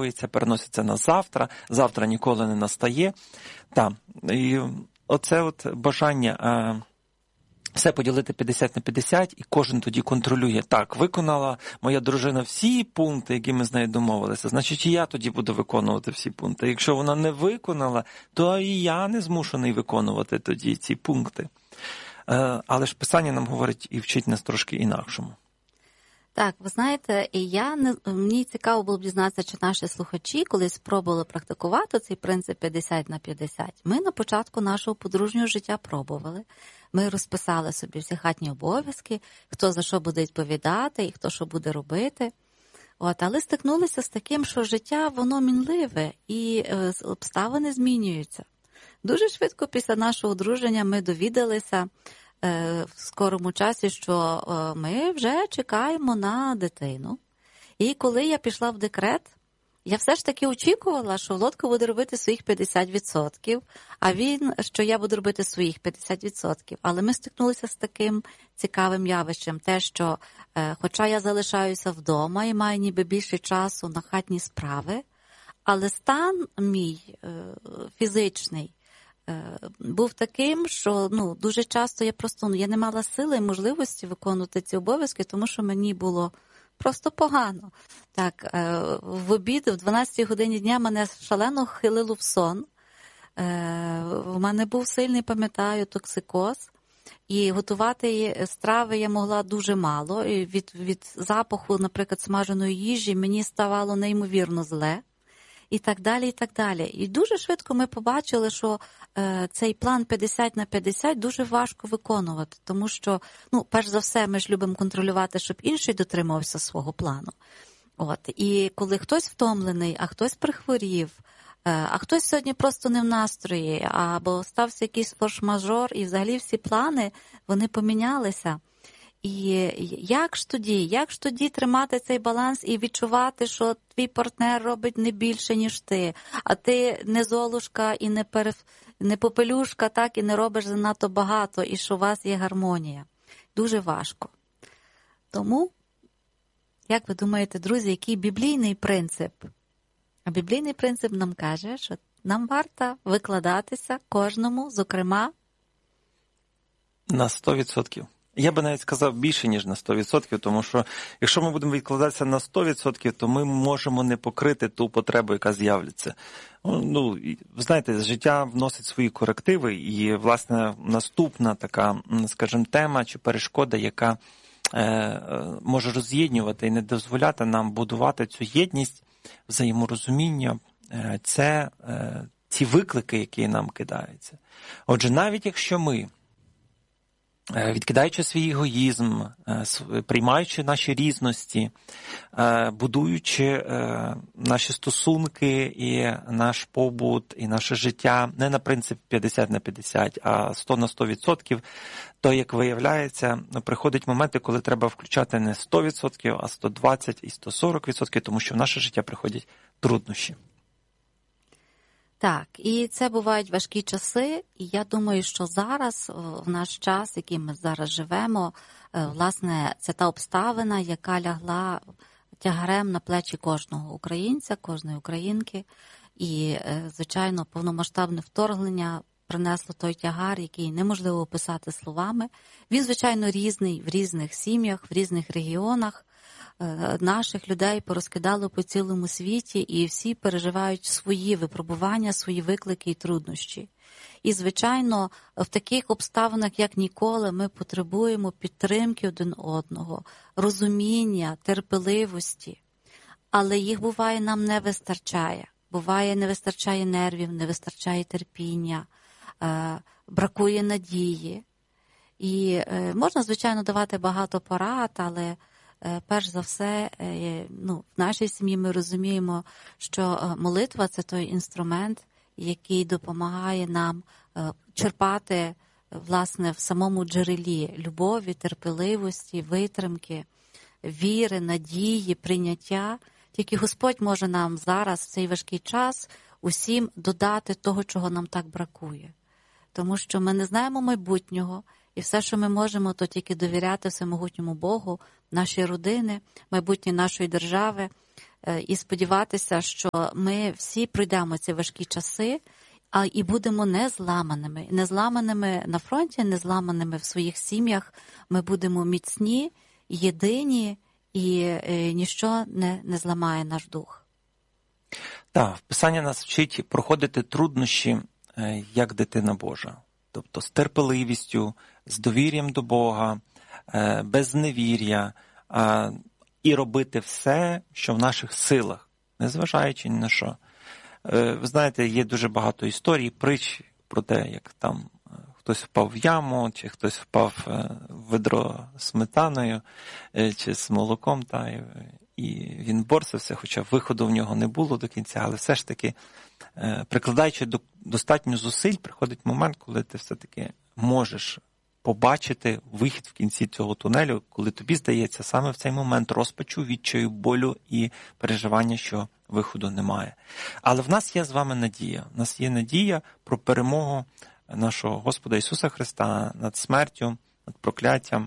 відтягується, переноситься на завтра, завтра ніколи не настає. І оце от бажання все поділити 50 на 50, і кожен тоді контролює. Так, виконала моя дружина всі пункти, які ми з нею домовилися, значить і я тоді буду виконувати всі пункти. Якщо вона не виконала, то і я не змушений виконувати тоді ці пункти. Але ж Писання нам говорить і вчить нас трошки інакшому. Так, ви знаєте, мені цікаво було б дізнатися, чи наші слухачі колись спробували практикувати цей принцип 50 на 50. Ми на початку нашого подружнього життя пробували. Ми розписали собі всі хатні обов'язки, хто за що буде відповідати і хто що буде робити. Але стикнулися з таким, що життя, воно мінливе і обставини змінюються. Дуже швидко після нашого одруження ми довідалися в скорому часі, що ми вже чекаємо на дитину. І коли я пішла в декрет, я все ж таки очікувала, що Володько буде робити своїх 50%, а що я буду робити своїх 50%. Але ми стикнулися з таким цікавим явищем, те, що хоча я залишаюся вдома і маю ніби більше часу на хатні справи, але стан мій фізичний був таким, що дуже часто я не мала сили і можливості виконувати ці обов'язки, тому що мені було просто погано. Так, в обід, в 12 годині дня мене шалено хилило в сон. В мене був сильний, пам'ятаю, токсикоз. І готувати страви я могла дуже мало. І від запаху, наприклад, смаженої їжі мені ставало неймовірно зле. І так далі, і так далі. І дуже швидко ми побачили, що цей план 50 на 50 дуже важко виконувати, тому що, перш за все, ми ж любимо контролювати, щоб інший дотримався свого плану. І коли хтось втомлений, а хтось прихворів, а хтось сьогодні просто не в настрої, або стався якийсь форс-мажор, і взагалі всі плани, вони помінялися. І як ж тоді тримати цей баланс і відчувати, що твій партнер робить не більше, ніж ти, а ти не золушка і не попелюшка, так, і не робиш занадто багато, і що у вас є гармонія. Дуже важко. Тому, як ви думаєте, друзі, який біблійний принцип? А біблійний принцип нам каже, що нам варто викладатися кожному, зокрема, на 100%. Я би навіть сказав більше, ніж на 100%, тому що якщо ми будемо відкладатися на 100%, то ми можемо не покрити ту потребу, яка з'являться. Ви знаєте, життя вносить свої корективи, і, власне, наступна така, скажімо, тема чи перешкода, яка може роз'єднувати і не дозволяти нам будувати цю єдність, взаєморозуміння, це ті виклики, які нам кидаються. Отже, навіть якщо ми, відкидаючи свій егоїзм, приймаючи наші різності, будуючи наші стосунки і наш побут, і наше життя не на принцип 50 на 50, а 100 на 100%, то, як виявляється, приходять моменти, коли треба включати не 100%, а 120 і 140%, тому що в наше життя приходять труднощі. Так, і це бувають важкі часи, і я думаю, що зараз, в наш час, який ми зараз живемо, власне, це та обставина, яка лягла тягарем на плечі кожного українця, кожної українки, і, звичайно, повномасштабне вторгнення принесло той тягар, який неможливо описати словами. Він, звичайно, різний в різних сім'ях, в різних регіонах. Наших людей порозкидало по цілому світі, і всі переживають свої випробування, свої виклики і труднощі. І, звичайно, в таких обставинах, як ніколи, ми потребуємо підтримки один одного, розуміння, терпеливості. Але їх, буває, нам не вистачає. Буває, не вистачає нервів, не вистачає терпіння, бракує надії. І можна, звичайно, давати багато порад, але перш за все, в нашій сім'ї ми розуміємо, що молитва – це той інструмент, який допомагає нам черпати, власне, в самому джерелі любові, терпеливості, витримки, віри, надії, прийняття. Тільки Господь може нам зараз, в цей важкий час, усім додати того, чого нам так бракує. Тому що ми не знаємо майбутнього, і все, що ми можемо, то тільки довіряти всемогутньому Богу, нашій родини, майбутнє нашої держави, і сподіватися, що ми всі пройдемо ці важкі часи, і будемо не зламаними на фронті, не зламаними в своїх сім'ях. Ми будемо міцні, єдині, і ніщо не зламає наш дух. Так, Писання нас вчить проходити труднощі як дитина Божа. Тобто з терпеливістю, з довір'ям до Бога, без невір'я, і робити все, що в наших силах, незважаючи ні на що. Ви знаєте, є дуже багато історій, притч про те, як там хтось впав в яму, чи хтось впав в ведро з сметаною, чи з молоком, і він борсився, хоча виходу в нього не було до кінця, але все ж таки, прикладаючи достатньо зусиль, приходить момент, коли ти все-таки можеш побачити вихід в кінці цього тунелю, коли тобі здається саме в цей момент розпачу, відчаю, болю і переживання, що виходу немає. Але в нас є з вами надія. В нас є надія про перемогу нашого Господа Ісуса Христа над смертю, над прокляттям,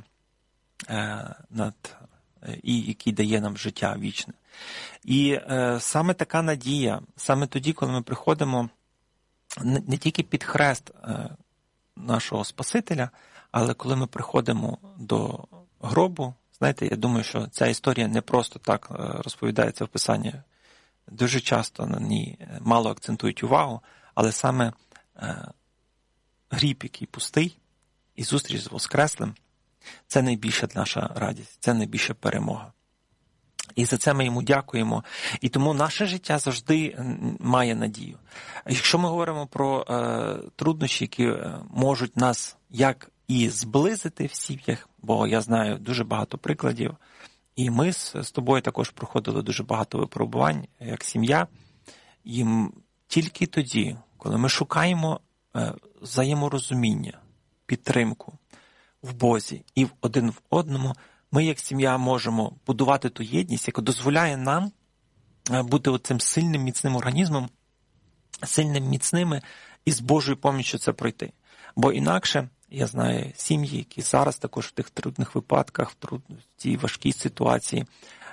який дає нам життя вічне. І саме така надія, саме тоді, коли ми приходимо не тільки під хрест нашого Спасителя, але коли ми приходимо до гробу, знаєте, я думаю, що ця історія не просто так розповідається в Писанні. Дуже часто на ній мало акцентують увагу, але саме гріб, який пустий, і зустріч з Воскреслим, це найбільша наша радість, це найбільша перемога. І за це ми йому дякуємо. І тому наше життя завжди має надію. Якщо ми говоримо про труднощі, які можуть нас як і зблизити в сім'ях, бо я знаю дуже багато прикладів, і ми з тобою також проходили дуже багато випробувань як сім'я, і тільки тоді, коли ми шукаємо взаєморозуміння, підтримку в Бозі і один в одному, ми як сім'я можемо будувати ту єдність, яка дозволяє нам бути оцим сильним, міцним організмом, сильним, міцними, і з Божою поміччю це пройти. Бо інакше, я знаю сім'ї, які зараз також в тих трудних випадках, в цій важкій ситуації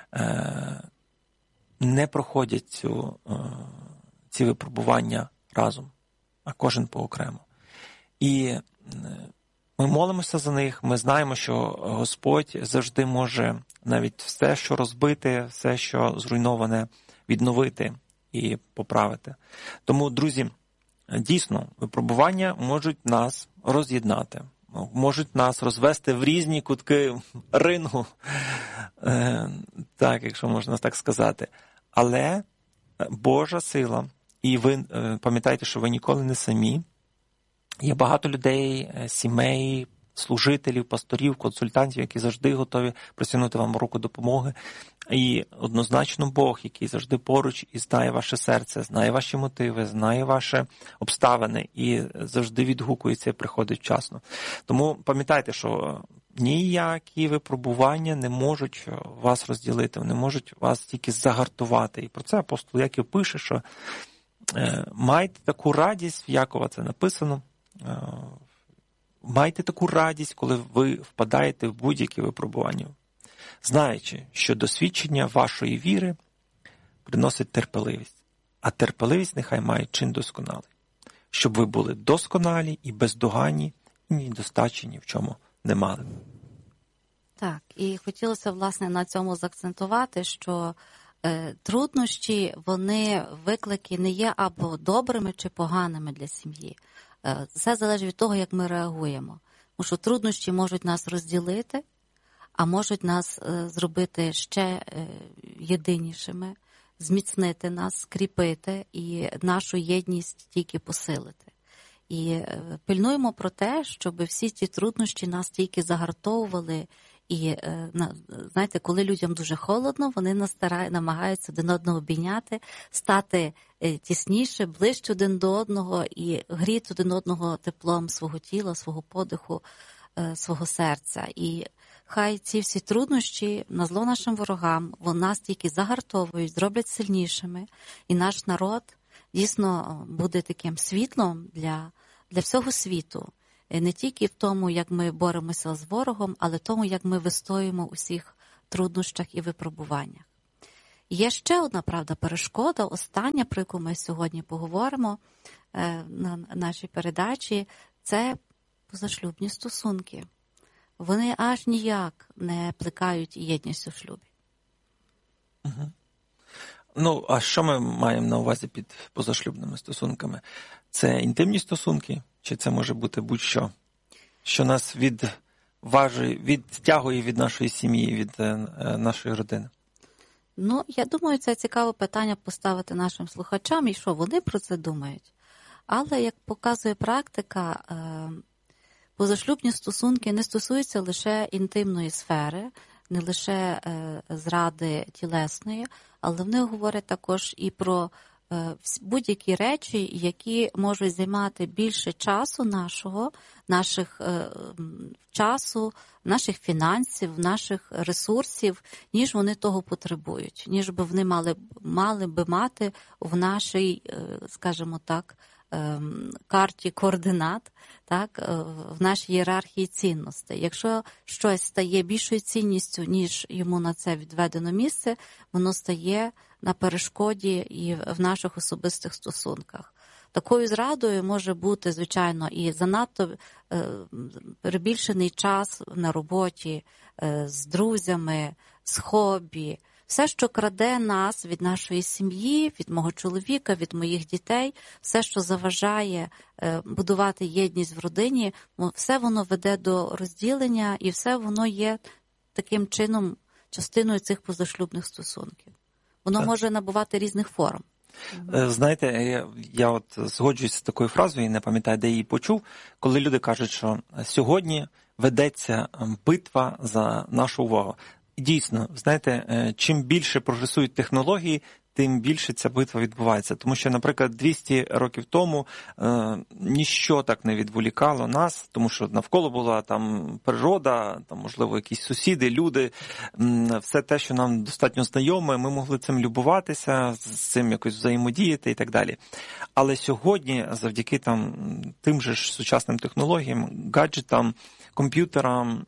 не проходять ці випробування разом, а кожен поокремо. І ми молимося за них, ми знаємо, що Господь завжди може навіть все, що розбите, все, що зруйноване, відновити і поправити. Тому, друзі, дійсно, випробування можуть нас роз'єднати, можуть нас розвести в різні кутки рингу, так, якщо можна так сказати. Але Божа сила, і ви пам'ятайте, що ви ніколи не самі. Є багато людей, сімей, служителів, пасторів, консультантів, які завжди готові просягнути вам руку допомоги. І однозначно Бог, який завжди поруч і знає ваше серце, знає ваші мотиви, знає ваші обставини і завжди відгукується і приходить вчасно. Тому пам'ятайте, що ніякі випробування не можуть вас розділити, вони можуть вас тільки загартувати. І про це апостол Яків пише, що майте таку радість, в Якова це написано, майте таку радість, коли ви впадаєте в будь-які випробування, знаючи, що досвідчення вашої віри приносить терпеливість, а терпеливість нехай має чин досконалий, щоб ви були досконалі і бездоганні, і недостачі ні в чому не мали. Так, і хотілося, власне, на цьому заакцентувати, що труднощі, вони, виклики не є або добрими чи поганими для сім'ї. Все залежить від того, як ми реагуємо. Тому що труднощі можуть нас розділити, а можуть нас зробити ще єдинішими, зміцнити нас, скріпити і нашу єдність тільки посилити. І пильнуємо про те, щоб всі ці труднощі нас тільки загартовували. І, знаєте, коли людям дуже холодно, вони намагаються один одного обійняти, стати тісніше, ближче один до одного і гріти один одного теплом свого тіла, свого подиху, свого серця. І хай ці всі труднощі на зло нашим ворогам, вони нас тільки загартовують, зроблять сильнішими. І наш народ дійсно буде таким світлом для всього світу. Не тільки в тому, як ми боремося з ворогом, але в тому, як ми вистоїмо у всіх труднощах і випробуваннях. Є ще одна, правда, перешкода, остання, про яку ми сьогодні поговоримо на нашій передачі, це позашлюбні стосунки. Вони аж ніяк не плекають єдність у шлюбі. Угу. Ну, а що ми маємо на увазі під позашлюбними стосунками? Це інтимні стосунки? Чи це може бути будь-що? Що нас відтягує від нашої сім'ї, від нашої родини? Ну, я думаю, це цікаве питання поставити нашим слухачам, і що вони про це думають. Але, як показує практика, позашлюбні стосунки не стосуються лише інтимної сфери, не лише зради тілесної, але вони говорять також і про будь-які речі, які можуть займати більше часу наших фінансів, наших ресурсів, ніж вони того потребують, ніж би вони мали би мати в нашій, скажімо так, карті координат, так, в нашій ієрархії цінностей. Якщо щось стає більшою цінністю, ніж йому на це відведено місце, воно стає на перешкоді і в наших особистих стосунках. Такою зрадою може бути, звичайно, і занадто перебільшений час на роботі, з друзями, з хобі. Все, що краде нас від нашої сім'ї, від мого чоловіка, від моїх дітей, все, що заважає будувати єдність в родині, все воно веде до розділення і все воно є таким чином частиною цих позашлюбних стосунків. Воно може набувати різних форм. Знаєте, я от згоджуюсь з такою фразою, і не пам'ятаю, де її почув, коли люди кажуть, що сьогодні ведеться битва за нашу увагу. Дійсно, знаєте, чим більше прогресують технології, тим більше ця битва відбувається. Тому що, наприклад, 200 років тому ніщо так не відволікало нас, тому що навколо була там природа, там, можливо, якісь сусіди, люди, все те, що нам достатньо знайоме, ми могли цим любуватися, з цим якось взаємодіяти і так далі. Але сьогодні, завдяки тим же ж сучасним технологіям, гаджетам, комп'ютерам,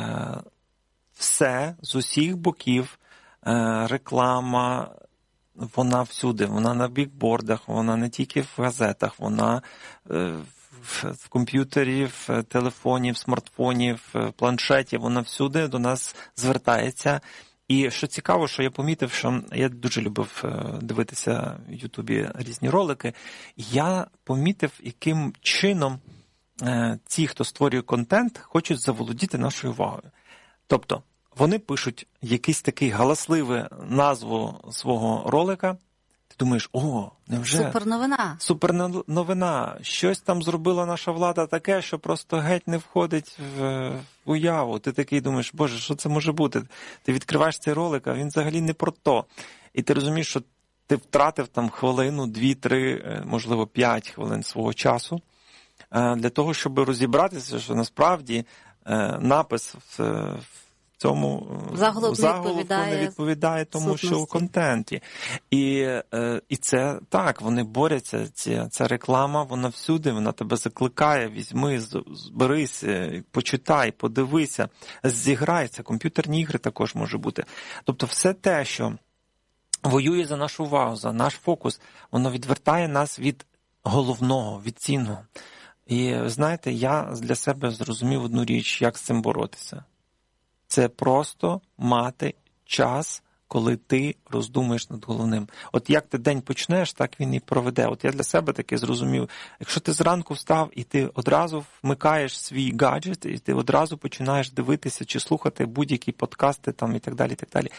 все з усіх боків, реклама, вона всюди, вона на бікбордах, вона не тільки в газетах, вона в комп'ютері, в телефоні, в смартфоні, в планшеті, вона всюди до нас звертається. І що цікаво, що я помітив, що я дуже любив дивитися в Ютубі різні ролики, я помітив, яким чином ті, хто створює контент, хочуть заволодіти нашою увагою. Тобто, вони пишуть якийсь такий галасливий назву свого ролика. Ти думаєш, невже? Суперновина. Щось там зробила наша влада таке, що просто геть не входить в уяву. Ти такий думаєш, боже, що це може бути? Ти відкриваєш цей ролик, а він взагалі не про то. І ти розумієш, що ти втратив там хвилину, 2-3, можливо, 5 хвилин свого часу для того, щоб розібратися, що насправді напис в цьому заголовку не відповідає тому, сутності, що в контенті. І це так, вони борються, ця реклама, вона всюди, вона тебе закликає, візьми, зберись, почитай, подивися, зіграй, це комп'ютерні ігри також може бути. Тобто все те, що воює за нашу увагу, за наш фокус, воно відвертає нас від головного, від цінного. І знаєте, я для себе зрозумів одну річ, як з цим боротися. Це просто мати час, коли ти роздумуєш над головним. От як ти день почнеш, так він і проведе. От я для себе таки зрозумів, якщо ти зранку встав і ти одразу вмикаєш свій гаджет, і ти одразу починаєш дивитися чи слухати будь-які подкасти там і так далі,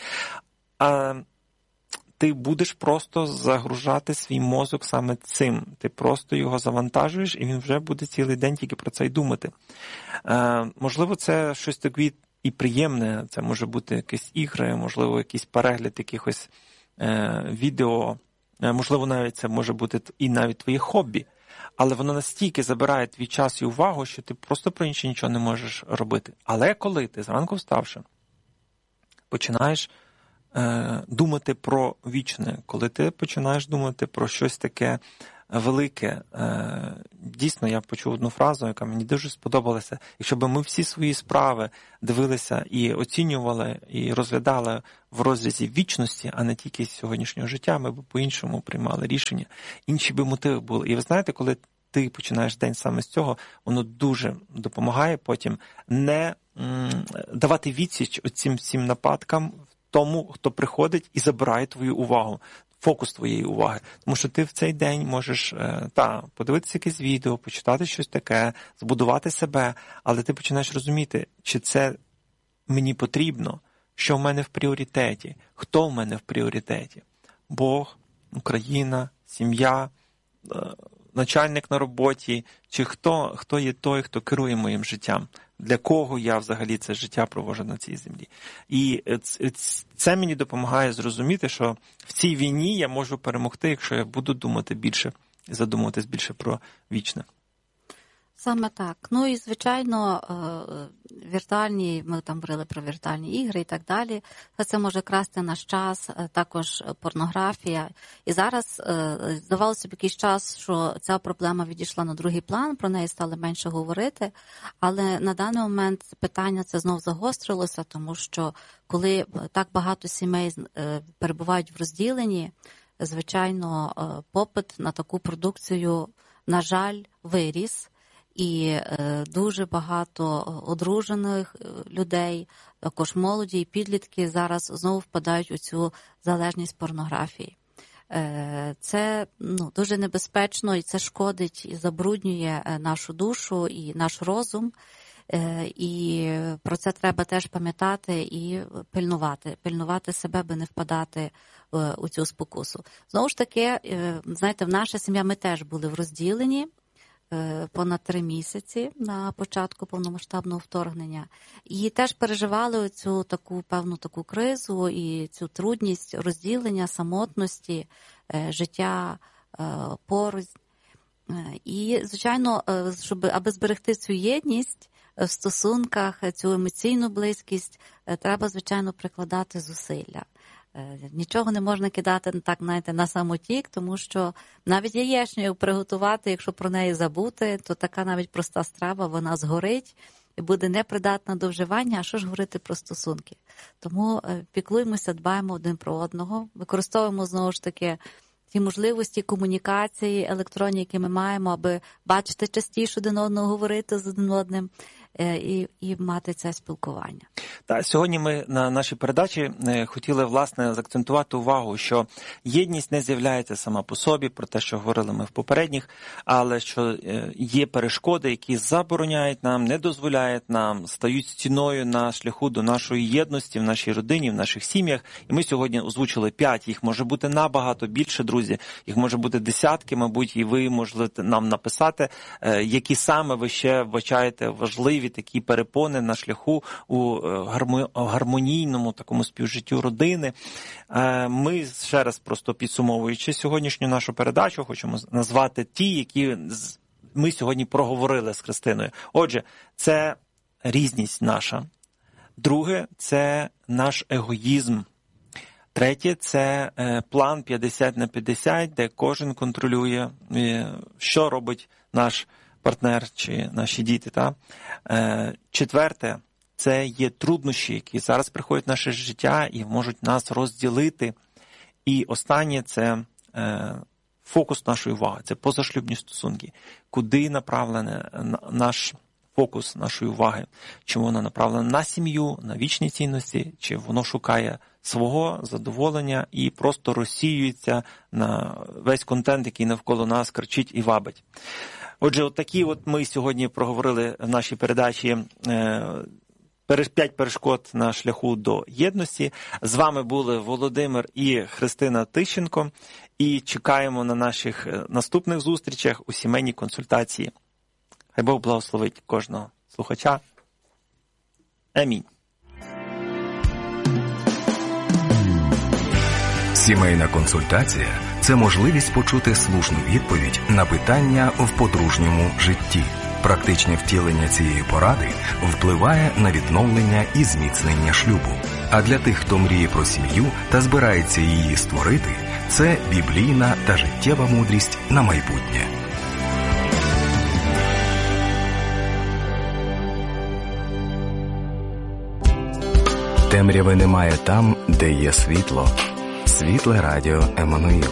ти будеш просто загружати свій мозок саме цим. Ти просто його завантажуєш, і він вже буде цілий день тільки про це й думати. Можливо, це щось таке і приємне, це може бути якісь ігри, можливо, якийсь перегляд якихось відео, можливо, навіть це може бути і навіть твоє хобі, але воно настільки забирає твій час і увагу, що ти просто про інше нічого не можеш робити. Але коли ти зранку вставши, починаєш думати про вічне, коли ти починаєш думати про щось таке велике. Дійсно, я почув одну фразу, яка мені дуже сподобалася. Якщо б ми всі свої справи дивилися і оцінювали, і розглядали в розрізі вічності, а не тільки сьогоднішнього життя, ми б по-іншому приймали рішення. Інші б мотиви були. І ви знаєте, коли ти починаєш день саме з цього, воно дуже допомагає потім не давати відсіч оцим всім нападкам тому, хто приходить і забирає твою увагу, фокус твоєї уваги. Тому що ти в цей день можеш подивитися якесь відео, почитати щось таке, збудувати себе, але ти починаєш розуміти, чи це мені потрібно, що в мене в пріоритеті, хто в мене в пріоритеті. Бог, Україна, сім'я, начальник на роботі, чи хто є той, хто керує моїм життям, для кого я взагалі це життя проводжу на цій землі. І це мені допомагає зрозуміти, що в цій війні я можу перемогти, якщо я буду думати більше, задумуватись більше про вічне. Саме так. Ну і, звичайно, віртуальні, ми там говорили про віртуальні ігри і так далі, це може красти наш час, також порнографія. І зараз здавалося б якийсь час, що ця проблема відійшла на другий план, про неї стали менше говорити, але на даний момент питання це знов загострилося, тому що коли так багато сімей перебувають в розділенні, звичайно, попит на таку продукцію, на жаль, виріс. І дуже багато одружених людей, також молоді і підлітки зараз знову впадають у цю залежність порнографії. Це дуже небезпечно, і це шкодить і забруднює нашу душу і наш розум. І про це треба теж пам'ятати і пильнувати себе, аби не впадати у цю спокусу. Знову ж таки, знаєте, в наша сім'я ми теж були в розділенні понад 3 місяці на початку повномасштабного вторгнення. І теж переживали цю певну таку кризу і цю трудність розділення, самотності, життя поруч. І, звичайно, аби зберегти цю єдність в стосунках, цю емоційну близькість, треба, звичайно, прикладати зусилля. Нічого не можна кидати так, знаєте, на самотік, тому що навіть яєчню приготувати, якщо про неї забути, то така навіть проста страва, вона згорить і буде непридатна до вживання, а що ж говорити про стосунки. Тому піклуємося, дбаємо один про одного, використовуємо знову ж таки ті можливості комунікації електронні, які ми маємо, аби бачити частіше один одного, говорити з один одним і мати це спілкування. Так, сьогодні ми на нашій передачі хотіли, власне, заакцентувати увагу, що єдність не з'являється сама по собі, про те, що говорили ми в попередніх, але що є перешкоди, які забороняють нам, не дозволяють нам, стають стіною на шляху до нашої єдності в нашій родині, в наших сім'ях. І ми сьогодні озвучили 5, їх може бути набагато більше, друзі, їх може бути десятки, мабуть, і ви можете нам написати, які саме ви ще вбачаєте важливі такі перепони на шляху у гармонійному такому співжиттю родини. Ми ще раз, просто підсумовуючи сьогоднішню нашу передачу, хочемо назвати ті, які ми сьогодні проговорили з Христиною. Отже, це різність наша. Друге, це наш егоїзм. Третє – це план 50/50, де кожен контролює, що робить наш партнер чи наші діти. Та? Четверте – це є труднощі, які зараз приходять в наше життя і можуть нас розділити. І останнє – це фокус нашої уваги, це позашлюбні стосунки. Куди направлений наш фокус нашої уваги? Чи воно направлено на сім'ю, на вічні цінності, чи воно шукає свого задоволення і просто розсіюється на весь контент, який навколо нас кричить і вабить. Отже, такі ми сьогодні проговорили в нашій передачі 5 перешкод на шляху до єдності. З вами були Володимир і Христина Тищенко. І чекаємо на наших наступних зустрічах у сімейній консультації. Хай Бог благословить кожного слухача. Амінь. Сімейна консультація – це можливість почути слушну відповідь на питання в подружньому житті. Практичне втілення цієї поради впливає на відновлення і зміцнення шлюбу. А для тих, хто мріє про сім'ю та збирається її створити, Це біблійна та життєва мудрість на майбутнє. Темряви немає там, де є світло. Світле радіо Еммануїл.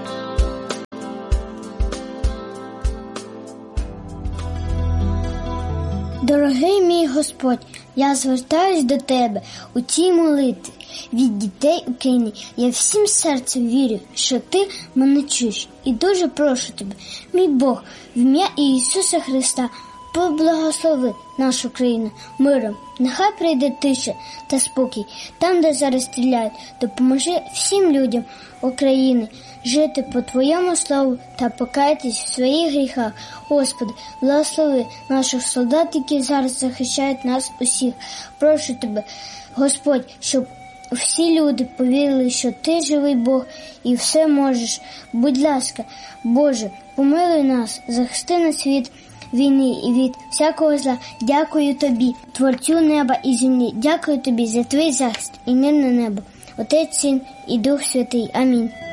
Дорогий мій Господь, я звертаюсь до Тебе у цій молитві від дітей України. Я всім серцем вірю, що Ти мене чуєш. І дуже прошу Тебе, мій Бог, в ім'я Ісуса Христа, поблагослови нашу країну миром. Нехай прийде тиша та спокій там, де зараз стріляють. Допоможи всім людям України жити по Твоєму слову та покаятись в своїх гріхах. Господи, благослови наших солдат, які зараз захищають нас усіх. Прошу Тебе, Господь, щоб всі люди повірили, що Ти живий Бог і все можеш. Будь ласка, Боже, помилуй нас, захисти нас від війни і від всякого зла. Дякую Тобі, Творцю неба і землі. Дякую Тобі за Твій захист і мир на небо. Отець, Син і Дух Святий. Амінь.